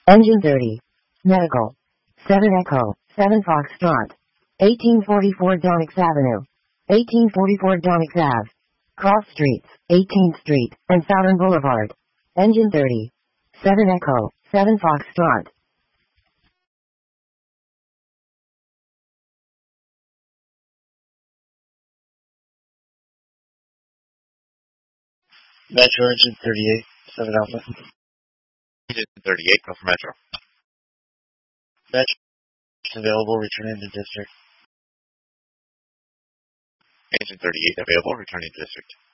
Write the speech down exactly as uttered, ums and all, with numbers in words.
Engine thirty. Medical. seven Echo, seven Foxtrot. eighteen forty-four Donix Avenue. eighteen forty-four Donix Ave. Cross Streets, eighteenth Street, and Southern Boulevard. Engine thirty. seven Echo, seven Foxtrot. Metro Engine thirty-eight, seven Alpha. Engine thirty-eight, go for Metro. Metro available, returning to district. Engine thirty-eight available, returning to district.